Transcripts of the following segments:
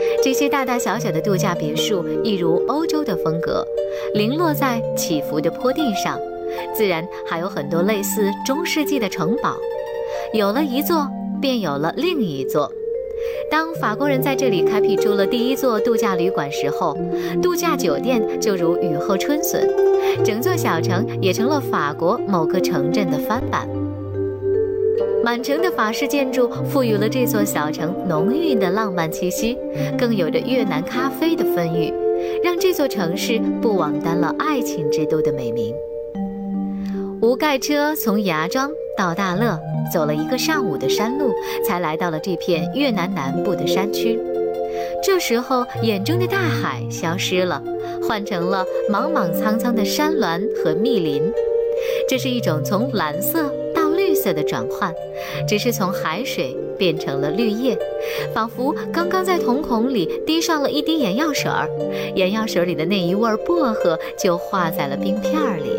这些大大小小的度假别墅一如欧洲的风格，零落在起伏的坡地上，自然还有很多类似中世纪的城堡，有了一座便有了另一座。当法国人在这里开辟出了第一座度假旅馆时候，度假酒店就如雨后春笋，整座小城也成了法国某个城镇的翻版。满城的法式建筑赋予了这座小城浓郁的浪漫气息，更有着越南咖啡的风韵，让这座城市不枉担了爱情之都的美名。无盖车从芽庄到大乐，走了一个上午的山路，才来到了这片越南南部的山区。这时候，眼中的大海消失了，换成了莽莽苍苍的山峦和密林。这是一种从蓝色到绿色的转换，只是从海水变成了绿叶，仿佛刚刚在瞳孔里滴上了一滴眼药水儿，眼药水里的那一味薄荷就化在了冰片里。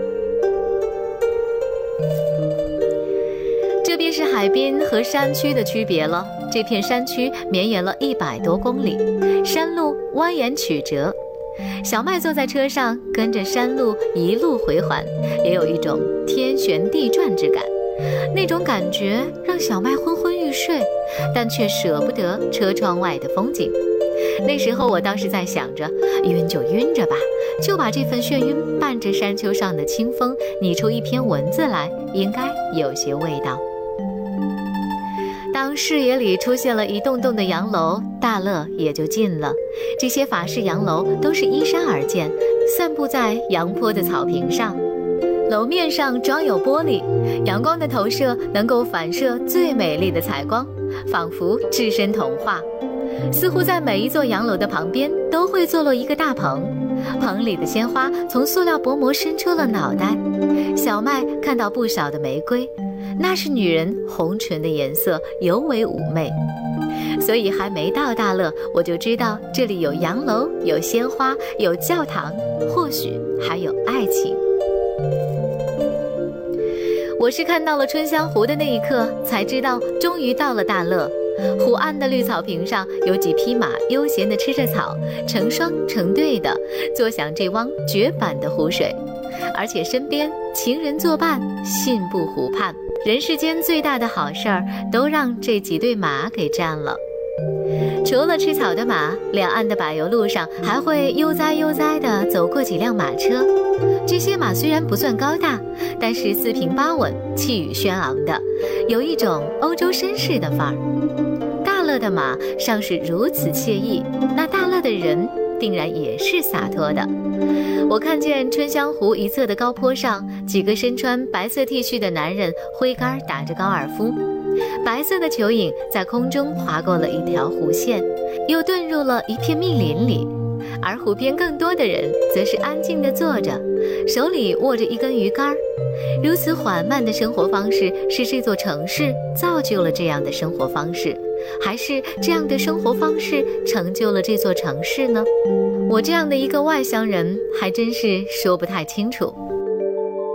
这便是海滨和山区的区别了。这片山区绵延了100多公里，山路蜿蜒曲折。小麦坐在车上，跟着山路一路回环，也有一种天旋地转之感。那种感觉让小麦昏昏欲睡，但却舍不得车窗外的风景。那时候我倒是在想着，晕就晕着吧，就把这份眩晕伴着山丘上的清风拟出一篇文字来，应该有些味道。当视野里出现了一栋栋的洋楼，大乐也就近了。这些法式洋楼都是依山而建，散布在阳坡的草坪上，楼面上装有玻璃，阳光的投射能够反射最美丽的彩光，仿佛置身童话。似乎在每一座洋楼的旁边都会坐落一个大棚，棚里的鲜花从塑料薄膜伸出了脑袋。小麦看到不少的玫瑰，那是女人红唇的颜色，尤为妩媚。所以还没到大乐，我就知道这里有洋楼，有鲜花，有教堂，或许还有爱情。我是看到了春香湖的那一刻，才知道终于到了大乐。湖岸的绿草坪上有几匹马悠闲地吃着草，成双成对的坐享这汪绝版的湖水，而且身边情人作伴，信步湖畔。人世间最大的好事儿都让这几对马给占了。除了吃草的马，两岸的柏油路上还会悠哉悠哉地走过几辆马车。这些马虽然不算高大，但是四平八稳，气宇轩昂的，有一种欧洲绅士的范儿。大乐的马尚是如此惬意，那大乐的人定然也是洒脱的。我看见春香湖一侧的高坡上，几个身穿白色 T 恤的男人挥杆打着高尔夫，白色的球影在空中划过了一条弧线，又遁入了一片密林里。而湖边更多的人则是安静地坐着，手里握着一根鱼竿。如此缓慢的生活方式，是这座城市造就了这样的生活方式，还是这样的生活方式成就了这座城市呢？我这样的一个外乡人还真是说不太清楚。